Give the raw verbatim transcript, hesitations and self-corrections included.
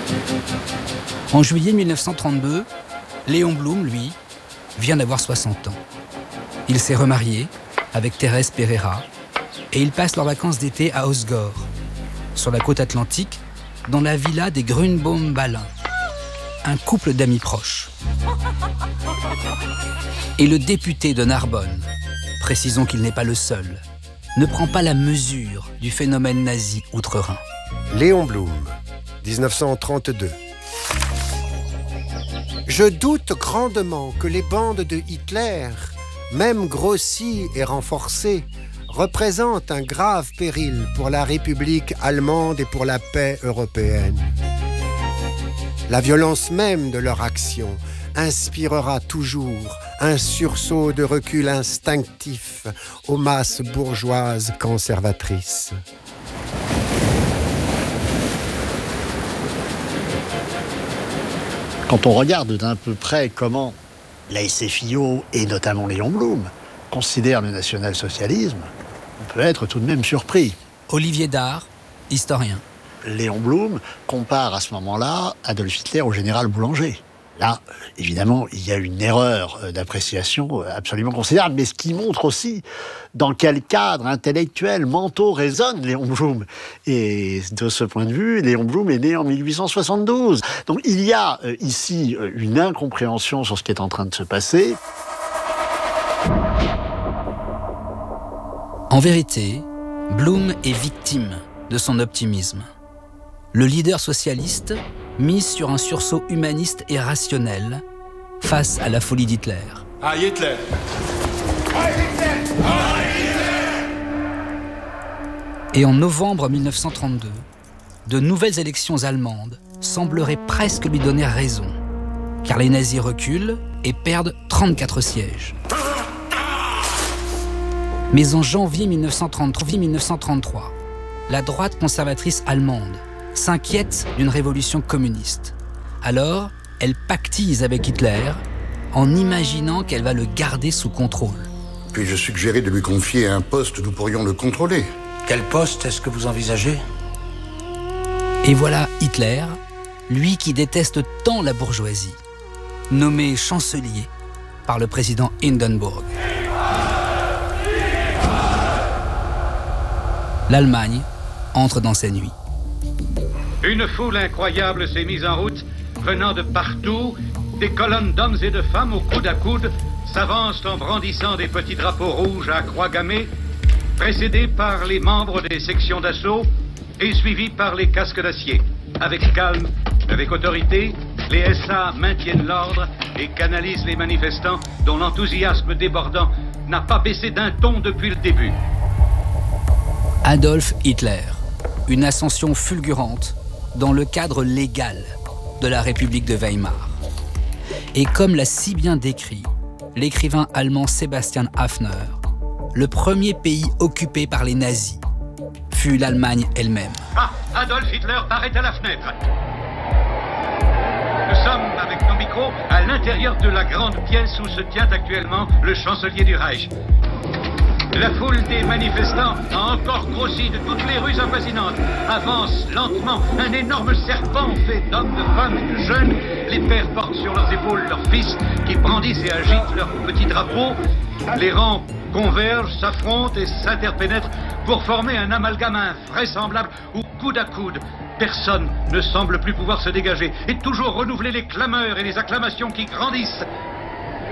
En juillet mille neuf cent trente-deux, Léon Blum, lui, vient d'avoir soixante ans. Il s'est remarié avec Thérèse Pereira et ils passent leurs vacances d'été à Osgore, sur la côte atlantique, dans la villa des Grünbaum-Ballin, un couple d'amis proches. Et le député de Narbonne, précisons qu'il n'est pas le seul, ne prend pas la mesure du phénomène nazi outre-Rhin. Léon Blum, dix-neuf cent trente-deux. Je doute grandement que les bandes de Hitler, même grossies et renforcées, représentent un grave péril pour la République allemande et pour la paix européenne. La violence même de leur action inspirera toujours un sursaut de recul instinctif aux masses bourgeoises conservatrices. Quand on regarde d'un peu près comment la S F I O, et notamment Léon Blum, considèrent le national-socialisme, on peut être tout de même surpris. Olivier Dard, historien. Léon Blum compare à ce moment-là Adolf Hitler au général Boulanger. Là, évidemment, il y a une erreur d'appréciation absolument considérable, mais ce qui montre aussi dans quel cadre intellectuel, mentaux résonne Léon Blum. Et de ce point de vue, Léon Blum est né en mille huit cent soixante-douze. Donc il y a euh, ici euh, une incompréhension sur ce qui est en train de se passer. En vérité, Blum est victime de son optimisme. Le leader socialiste mise sur un sursaut humaniste et rationnel face à la folie d'Hitler. Ah, Hitler! Ah, Hitler! Ah, Hitler! Et en novembre mille neuf cent trente-deux, de nouvelles élections allemandes sembleraient presque lui donner raison, car les nazis reculent et perdent trente-quatre sièges. Mais en janvier mille neuf cent trente-trois, la droite conservatrice allemande s'inquiète d'une révolution communiste. Alors, elle pactise avec Hitler en imaginant qu'elle va le garder sous contrôle. Puis je suggérais de lui confier un poste où nous pourrions le contrôler. Quel poste est-ce que vous envisagez ? Et voilà Hitler, lui qui déteste tant la bourgeoisie, nommé chancelier par le président Hindenburg. L'Allemagne entre dans ses nuits. Une foule incroyable s'est mise en route, venant de partout. Des colonnes d'hommes et de femmes au coude à coude s'avancent en brandissant des petits drapeaux rouges à croix gammée, précédés par les membres des sections d'assaut et suivis par les casques d'acier. Avec calme, avec autorité, les S A maintiennent l'ordre et canalisent les manifestants dont l'enthousiasme débordant n'a pas baissé d'un ton depuis le début. Adolf Hitler, une ascension fulgurante dans le cadre légal de la République de Weimar. Et comme l'a si bien décrit l'écrivain allemand Sebastian Haffner, le premier pays occupé par les nazis fut l'Allemagne elle-même. Ah, Adolf Hitler paraît à la fenêtre. Nous sommes, avec nos micros, à l'intérieur de la grande pièce où se tient actuellement le chancelier du Reich. La foule des manifestants a encore grossi de toutes les rues avoisinantes. Avance lentement un énorme serpent fait d'hommes, de femmes et de jeunes. Les pères portent sur leurs épaules leurs fils qui brandissent et agitent leurs petits drapeaux. Les rangs convergent, s'affrontent et s'interpénètrent pour former un amalgame invraisemblable où, coude à coude, personne ne semble plus pouvoir se dégager et toujours renouveler les clameurs et les acclamations qui grandissent